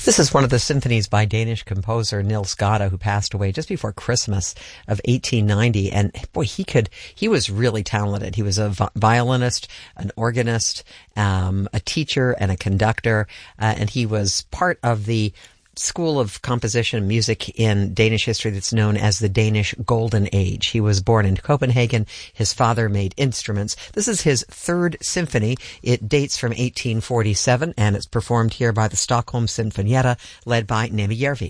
This is one of the symphonies by Danish composer Nils Gade, who passed away just before Christmas of 1890. And boy, he was really talented. He was a violinist, an organist, a teacher, and a conductor. And he was part of the school of composition and music in Danish history that's known as the Danish Golden Age. He was born in Copenhagen. His father made instruments. This is his third symphony. It dates from 1847, and it's performed here by the Stockholm Sinfonietta, led by Nemi Järvi.